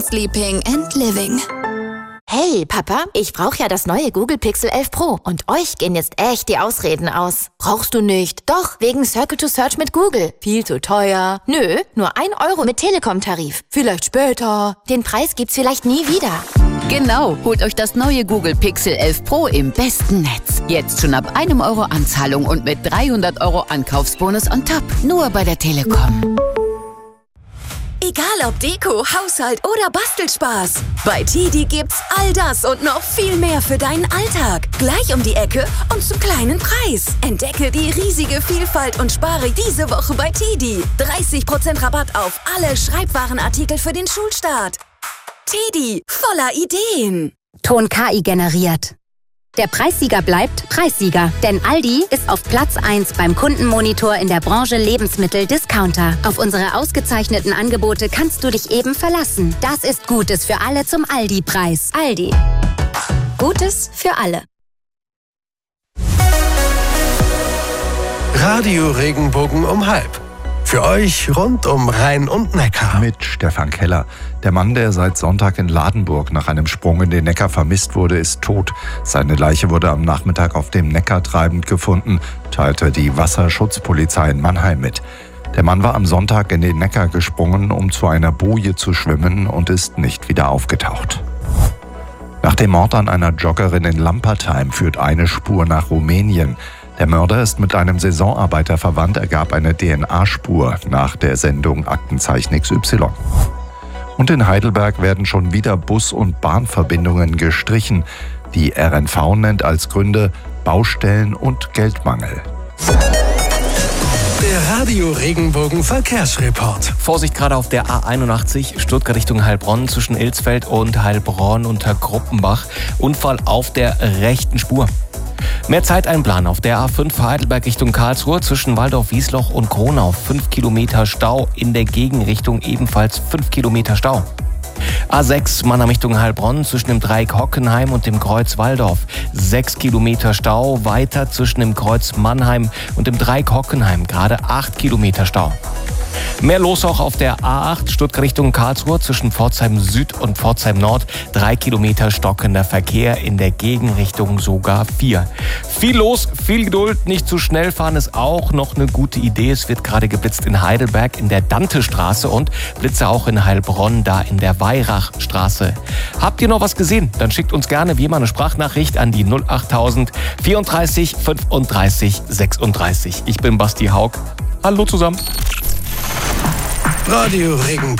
Sleeping and Living. Hey, Papa, ich brauche ja das neue Google Pixel 11 Pro und euch gehen jetzt echt die Ausreden aus. Brauchst du nicht? Doch, wegen Circle to Search mit Google. Viel zu teuer. Nö, nur 1 Euro mit Telekom-Tarif. Vielleicht später. Den Preis gibt's vielleicht nie wieder. Genau, holt euch das neue Google Pixel 11 Pro im besten Netz. Jetzt schon ab 1 Euro Anzahlung und mit 300 Euro Ankaufsbonus on top. Nur bei der Telekom. Egal ob Deko, Haushalt oder Bastelspaß. Bei TIDI gibt's all das und noch viel mehr für deinen Alltag. Gleich um die Ecke und zum kleinen Preis. Entdecke die riesige Vielfalt und spare diese Woche bei TIDI. 30% Rabatt auf alle Schreibwarenartikel für den Schulstart. TIDI, voller Ideen. Ton KI generiert. Der Preissieger bleibt Preissieger, denn Aldi ist auf Platz 1 beim Kundenmonitor in der Branche Lebensmittel-Discounter. Auf unsere ausgezeichneten Angebote kannst du dich eben verlassen. Das ist Gutes für alle zum Aldi-Preis. Aldi. Gutes für alle. Radio Regenbogen um 12:30. Für euch rund um Rhein und Neckar. Mit Stefan Keller. Der Mann, der seit Sonntag in Ladenburg nach einem Sprung in den Neckar vermisst wurde, ist tot. Seine Leiche wurde am Nachmittag auf dem Neckar treibend gefunden, teilte die Wasserschutzpolizei in Mannheim mit. Der Mann war am Sonntag in den Neckar gesprungen, um zu einer Boje zu schwimmen und ist nicht wieder aufgetaucht. Nach dem Mord an einer Joggerin in Lampertheim führt eine Spur nach Rumänien. Der Mörder ist mit einem Saisonarbeiter verwandt, ergab eine DNA-Spur nach der Sendung Aktenzeichen XY. Und in Heidelberg werden schon wieder Bus- und Bahnverbindungen gestrichen. Die RNV nennt als Gründe Baustellen und Geldmangel. Der Radio Regenbogen Verkehrsreport. Vorsicht gerade auf der A81 Stuttgart Richtung Heilbronn zwischen Ilsfeld und Heilbronn unter Gruppenbach. Unfall auf der rechten Spur. Mehr Zeiteinplan auf der A5 Heidelberg Richtung Karlsruhe zwischen Waldorf-Wiesloch und Kronau. 5 Kilometer Stau, in der Gegenrichtung ebenfalls 5 Kilometer Stau. A6 Mannheim Richtung Heilbronn zwischen dem Dreieck Hockenheim und dem Kreuz Waldorf. 6 Kilometer Stau, weiter zwischen dem Kreuz Mannheim und dem Dreieck Hockenheim. Gerade 8 Kilometer Stau. Mehr los auch auf der A8 Stuttgart Richtung Karlsruhe zwischen Pforzheim Süd und Pforzheim Nord. 3 Kilometer stockender Verkehr, in der Gegenrichtung sogar 4. Viel los, viel Geduld, nicht zu schnell fahren ist auch noch eine gute Idee. Es wird gerade geblitzt in Heidelberg in der Dantestraße und Blitze auch in Heilbronn, da in der Weirachstraße. Habt ihr noch was gesehen? Dann schickt uns gerne wie immer eine Sprachnachricht an die 08000 34 35 36. Ich bin Basti Haug. Hallo zusammen. Radio Regenbogen.